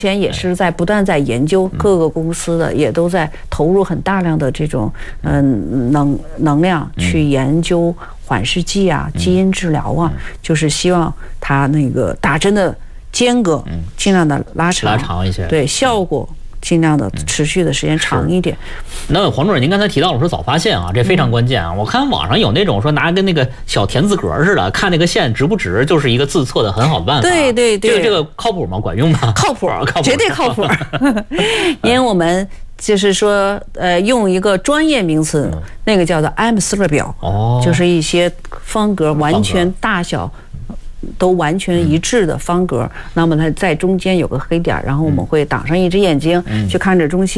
前也是不断在研究，各个公司的也都在投入很大量的这种能量去研究缓释剂啊、基因治疗啊，就是希望它那个打针的间隔尽量的拉长一些， 对，效果尽量的持续的时间长一点。 那黄主任，您刚才提到了说早发现啊，这非常关键啊。我看网上有那种说拿跟那个小田字格似的，看那个线直不直，就是一个自测的很好的办法。 对对对， 这个靠谱吗？管用吗？ 靠谱，绝对靠谱。因为我们就是说，用一个专业名词，那个叫做 M4表，就是一些方格完全大小都完全一致的方格，那么它在中间有个黑点，然后我们会挡上一只眼睛去看着中心。